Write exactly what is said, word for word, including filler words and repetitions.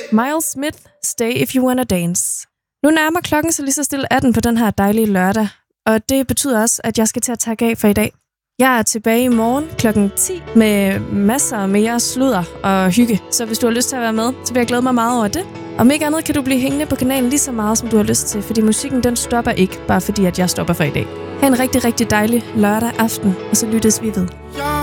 Miles Smith, Stay If You Wanna Dance. Nu nærmer klokken så lige så stille atten på den her dejlige lørdag, og det betyder også, at jeg skal til at takke af for i dag. Jeg er tilbage i morgen klokken ti med masser mere sludder og hygge, så hvis du har lyst til at være med, så vil jeg glæde mig meget over det. Om ikke andet kan du blive hængende på kanalen lige så meget, som du har lyst til, fordi musikken den stopper ikke, bare fordi at jeg stopper for i dag. Ha' en rigtig, rigtig dejlig lørdag aften, og så lyttes vi ved.